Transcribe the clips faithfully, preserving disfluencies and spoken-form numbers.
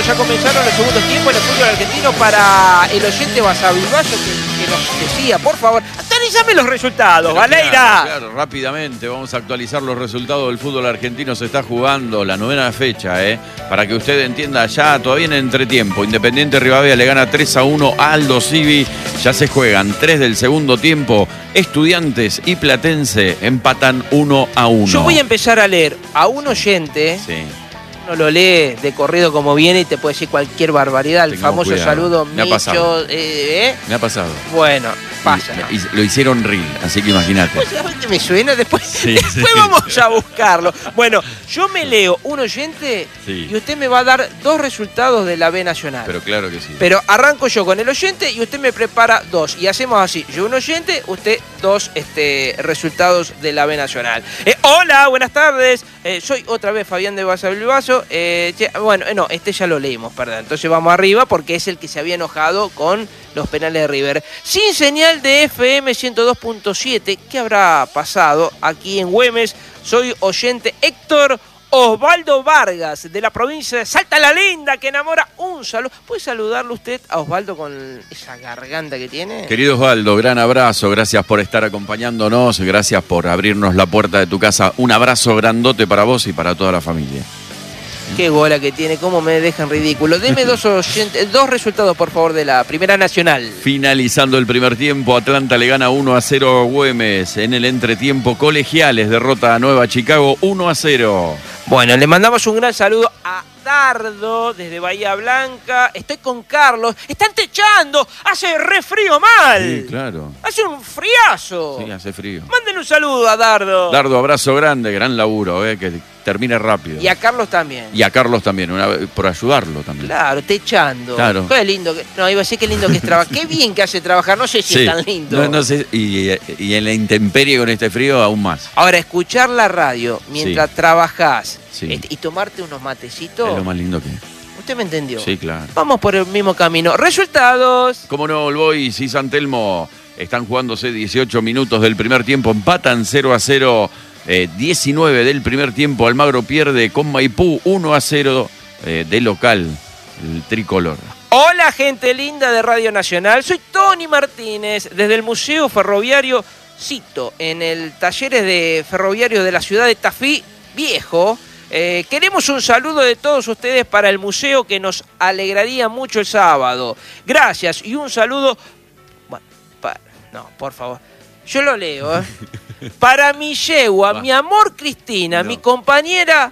minutos, ya comenzaron los segundos tiempos en el fútbol argentino. Para el oyente Basavilbaso que, que nos decía, por favor, actualizame los resultados, Pero Valeira. Claro, claro, rápidamente vamos a actualizar los resultados del fútbol argentino. Se está jugando la novena fecha, ¿eh? Para que usted entienda, ya todavía en entretiempo. Independiente Rivadavia le gana tres a uno a Aldo Civi. Ya se juegan tres del segundo tiempo. Estudiantes y Platense empatan uno a uno. Yo voy a empezar a leer a un oyente. Sí. Uno lo lee de corrido como viene y te puede decir cualquier barbaridad. El Tengamos famoso cuidado. saludo Me ha Micho. pasado. Eh, ¿eh? Me ha pasado. Bueno, pasa. Y, y lo hicieron reel, así que imagínate. Pues, ¿sabes qué me suena? Después, Sí, después sí. vamos a buscarlo. Bueno, yo me leo un oyente Sí. y usted me va a dar dos resultados de la B Nacional. Pero claro que sí. Pero arranco yo con el oyente y usted me prepara dos. Y hacemos así. Yo un oyente, usted dos este, resultados de la B Nacional. Eh, hola, buenas tardes. Eh, soy otra vez Fabián de Basavilbaso. Eh, che, bueno, eh, no, este ya lo leímos, perdón. Entonces vamos arriba porque es el que se había enojado con los penales de River. Sin señal de F M ciento dos punto siete. ¿Qué habrá pasado aquí en Güemes? Soy oyente Héctor Osvaldo Vargas, de la provincia de Salta la Linda, que enamora. Un saludo. ¿Puede saludarlo usted a Osvaldo con esa garganta que tiene? Querido Osvaldo, gran abrazo, gracias por estar acompañándonos, gracias por abrirnos la puerta de tu casa. Un abrazo grandote para vos y para toda la familia. Qué gola que tiene, cómo me dejan ridículo. Deme dos, oyentes, dos resultados, por favor, de la Primera Nacional. Finalizando el primer tiempo, Atlanta le gana uno a cero a Güemes. En el entretiempo, Colegiales derrota a Nueva Chicago uno a cero. Bueno, le mandamos un gran saludo a Dardo desde Bahía Blanca. Estoy con Carlos. Están techando. Hace re frío mal. Sí, claro. Hace un friazo. Sí, hace frío. Manden un saludo a Dardo. Dardo, abrazo grande, gran laburo, eh, que termine rápido. Y a Carlos también. Y a Carlos también, una vez, por ayudarlo también. Claro, techando. Claro. Qué lindo. Que, no, iba a decir qué lindo que es trabajar. Qué bien que hace trabajar. No sé si Sí. es tan lindo. No, no sé, y, y en la intemperie con este frío aún más. Ahora, escuchar la radio mientras Sí. trabajás Sí. este, y tomarte unos matecitos. Es lo más lindo que es. ¿Usted me entendió? Sí, claro. Vamos por el mismo camino. Resultados. Como no, el Boys y San Telmo están jugándose dieciocho minutos del primer tiempo, empatan cero a cero, eh, diecinueve del primer tiempo, Almagro pierde con Maipú uno a cero eh, de local, el tricolor. Hola, gente linda de Radio Nacional. Soy Tony Martínez, desde el Museo Ferroviario Cito, en el Talleres de Ferroviario de la ciudad de Tafí Viejo. Eh, queremos un saludo de todos ustedes para el museo, que nos alegraría mucho el sábado. Gracias y un saludo. Bueno, pa... no, por favor. Yo lo leo, ¿eh? Para mi yegua, mi amor Cristina, No. mi compañera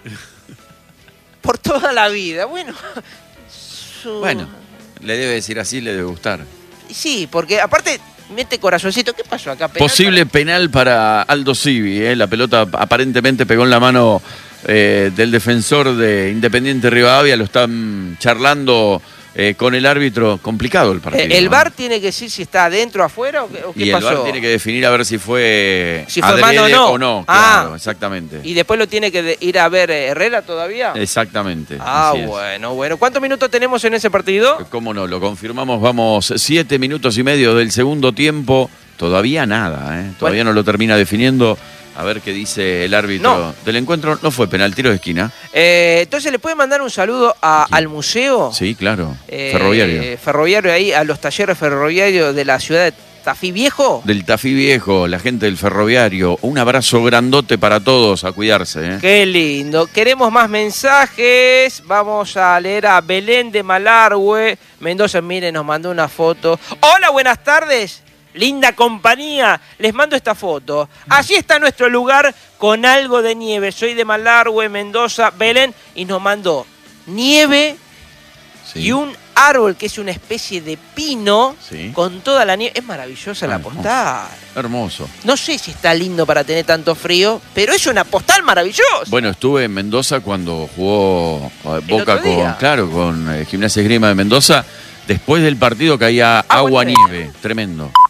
por toda la vida. Bueno, su... Bueno, le debe decir así, le debe gustar. Sí, porque aparte mete corazoncito. ¿Qué pasó acá? ¿Penal Posible para... penal para Aldo Civi, eh. La pelota aparentemente pegó en la mano eh, del defensor de Independiente Rivadavia, lo están charlando eh, con el árbitro. Complicado el partido. Eh, ¿El ¿no? V A R tiene que decir si está adentro o afuera o qué, o qué Y pasó? el V A R tiene que definir a ver si fue, Si fue adrede mano o no. o no. Ah. Claro, exactamente. ¿Y después lo tiene que de- ir a ver eh, Herrera todavía? Exactamente. Ah, así es. bueno, bueno. ¿Cuántos minutos tenemos en ese partido? ¿Cómo no? Lo confirmamos. Vamos, siete minutos y medio del segundo tiempo. Todavía nada, ¿eh? Todavía Bueno. no lo termina definiendo. A ver qué dice el árbitro No. del encuentro. No fue penal, tiro de esquina. Eh, entonces, ¿le puede mandar un saludo a- ¿Quién? al museo? Sí, claro. Eh, Ferroviario. Ferroviario ahí, a los talleres ferroviarios de la ciudad de Tafí Viejo. Del Tafí Viejo, la gente del Ferroviario. Un abrazo grandote para todos. A cuidarse, ¿eh? Qué lindo. Queremos más mensajes. Vamos a leer a Belén de Malargüe. Mendoza, mire, nos mandó una foto. Hola, buenas tardes. Linda compañía. Les mando esta foto. Allí está nuestro lugar con algo de nieve. Soy de Malargüe, Mendoza, Belén. Y nos mandó nieve Sí. y un árbol que es una especie de pino Sí. con toda la nieve. Es maravillosa la Hermoso. postal. Hermoso. No sé si está lindo para tener tanto frío, pero es una postal maravillosa. Bueno, estuve en Mendoza cuando jugó eh, Boca otro día. con, claro, con eh, Gimnasia Esgrima de Mendoza. Después del partido caía Agua agua nieve. nieve. Tremendo. Qué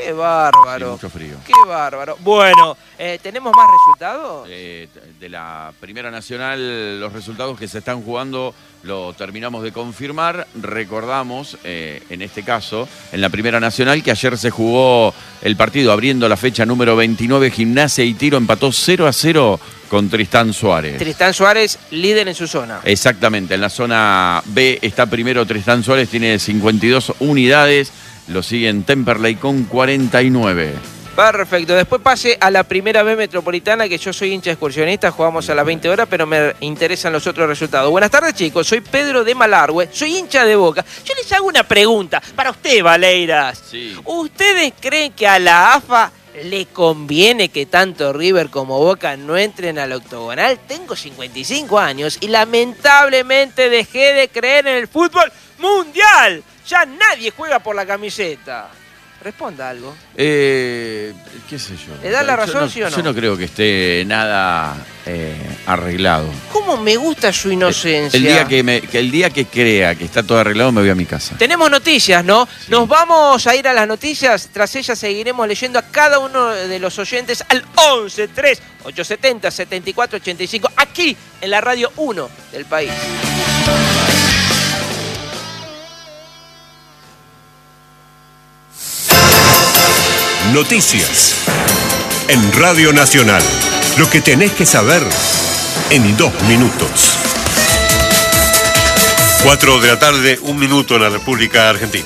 Qué bárbaro. Sí, mucho frío. Qué bárbaro. Bueno, eh, ¿tenemos más resultados? Eh, de la Primera Nacional, los resultados que se están jugando lo terminamos de confirmar. Recordamos, eh, en este caso, en la Primera Nacional, que ayer se jugó el partido abriendo la fecha número veintinueve. Gimnasia y Tiro empató cero a cero con Tristán Suárez. Tristán Suárez, líder en su zona. Exactamente, en la zona B está primero Tristán Suárez, tiene cincuenta y dos unidades. Lo siguen Temperley con cuarenta y nueve. Perfecto, después pase a la primera B metropolitana, que yo soy hincha excursionista, jugamos a las veinte horas, pero me interesan los otros resultados. Buenas tardes, chicos, soy Pedro de Malargüe, soy hincha de Boca. Yo les hago una pregunta para usted, Valeiras. Sí. ¿Ustedes creen que a la A F A le conviene que tanto River como Boca no entren al octogonal? Tengo cincuenta y cinco años y lamentablemente dejé de creer en el fútbol mundial. Ya nadie juega por la camiseta. Responda algo. Eh, ¿Qué sé yo? ¿Le da la Yo razón, no, sí o no? Yo no creo que esté nada eh, arreglado. ¿Cómo me gusta su inocencia? El día que, me, que el día que crea que está todo arreglado me voy a mi casa. Tenemos noticias, ¿no? Sí. Nos vamos a ir a las noticias. Tras ellas seguiremos leyendo a cada uno de los oyentes al once tres ocho siete cero siete cuatro ocho cinco, aquí en la Radio uno del país. Noticias en Radio Nacional. Lo que tenés que saber en dos minutos. Cuatro de la tarde, un minuto en la República Argentina.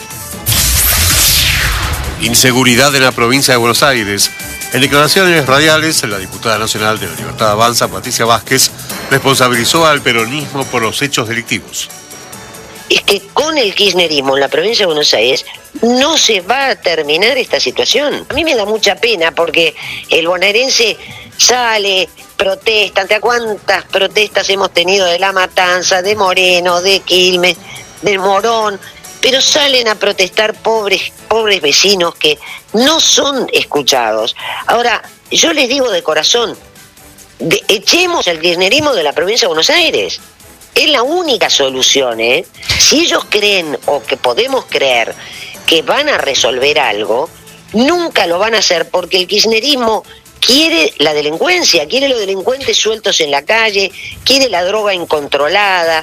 Inseguridad en la provincia de Buenos Aires. En declaraciones radiales, la diputada nacional de la Libertad Avanza, Patricia Vázquez, responsabilizó al peronismo por los hechos delictivos. Es que con el kirchnerismo en la provincia de Buenos Aires no se va a terminar esta situación. A mí me da mucha pena porque el bonaerense sale, protesta. ¿Ante cuántas protestas hemos tenido de La Matanza, de Moreno, de Quilmes, del Morón? Pero salen a protestar pobres, pobres vecinos que no son escuchados. Ahora, yo les digo de corazón, de, echemos el kirchnerismo de la provincia de Buenos Aires. Es la única solución, ¿eh? Si ellos creen o que podemos creer que van a resolver algo, nunca lo van a hacer porque el kirchnerismo quiere la delincuencia, quiere los delincuentes sueltos en la calle, quiere la droga incontrolada.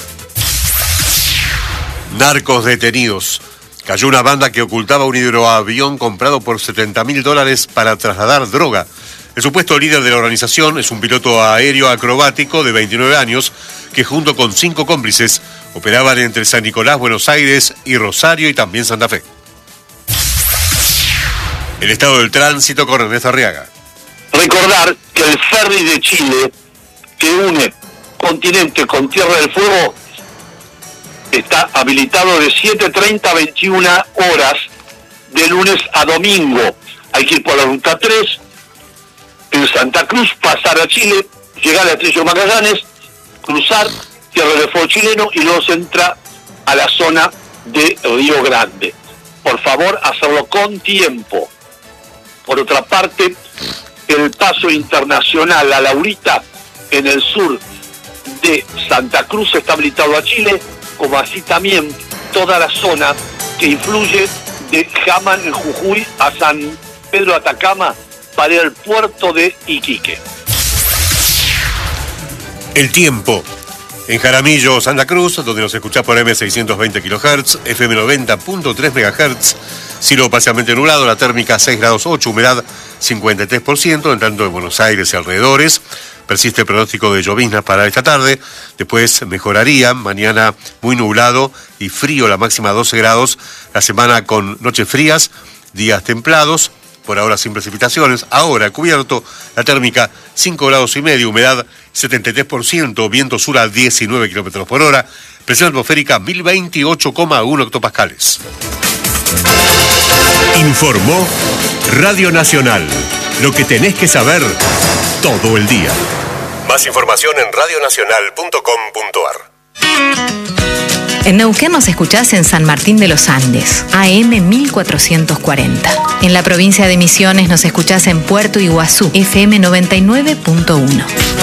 Narcos detenidos. Cayó una banda que ocultaba un hidroavión comprado por setenta mil dólares para trasladar droga. El supuesto líder de la organización es un piloto aéreo acrobático de veintinueve años que junto con cinco cómplices operaban entre San Nicolás, Buenos Aires y Rosario y también Santa Fe. El estado del tránsito con Ernesto Arriaga. Recordar que el ferry de Chile que une continente con Tierra del Fuego está habilitado de siete treinta a veintiuna horas de lunes a domingo. Hay que ir por la ruta tres en Santa Cruz, pasar a Chile, llegar a Estrella Magallanes, cruzar Tierra del Fuego chileno y luego se entra a la zona de Río Grande. Por favor, hacerlo con tiempo. Por otra parte, el paso internacional a Laurita en el sur de Santa Cruz está habilitado a Chile, como así también toda la zona que influye de Jaman en Jujuy a San Pedro Atacama para ir al puerto de Iquique. El tiempo. En Jaramillo, Santa Cruz, donde nos escuchás por eme seiscientos veinte kilohertz, efe eme noventa punto tres megahertz, cielo parcialmente nublado, la térmica seis grados ocho, humedad cincuenta y tres por ciento, en tanto en Buenos Aires y alrededores. Persiste el pronóstico de lloviznas para esta tarde, después mejoraría, mañana muy nublado y frío, la máxima doce grados, la semana con noches frías, días templados, por ahora sin precipitaciones, ahora cubierto, la térmica cinco grados y medio, humedad setenta y tres por ciento, viento sur a diecinueve kilómetros por hora, presión atmosférica mil veintiocho coma uno hectopascales. Informó Radio Nacional, lo que tenés que saber todo el día. Más información en radionacional punto com punto ar. En Neuquén nos escuchás en San Martín de los Andes, A M mil cuatrocientos cuarenta. En la provincia de Misiones nos escuchás en Puerto Iguazú, efe eme noventa y nueve punto uno.